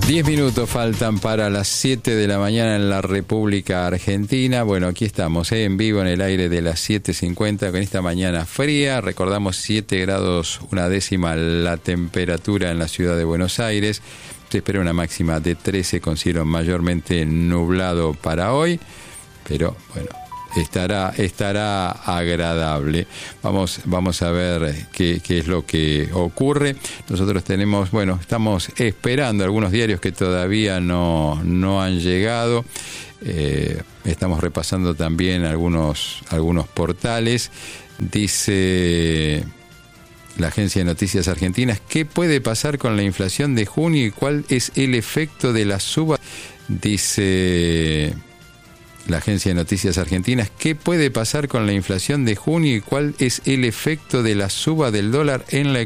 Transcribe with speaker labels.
Speaker 1: 10 minutos faltan para las 7 de la mañana en la República Argentina. Bueno, aquí estamos, en vivo en el aire de las 7:50 con esta mañana fría. Recordamos 7 grados una décima la temperatura en la ciudad de Buenos Aires. Se espera una máxima de 13 con cielo mayormente nublado para hoy. Pero bueno, estará agradable. Vamos a ver qué es lo que ocurre. Nosotros estamos esperando algunos diarios que todavía no han llegado. Estamos repasando también algunos portales. Dice la agencia de noticias argentinas: ¿qué puede pasar con la inflación de junio y cuál es el efecto de la suba? Dice la agencia de noticias argentinas: ¿qué puede pasar con la inflación de junio y cuál es el efecto de la suba del dólar en la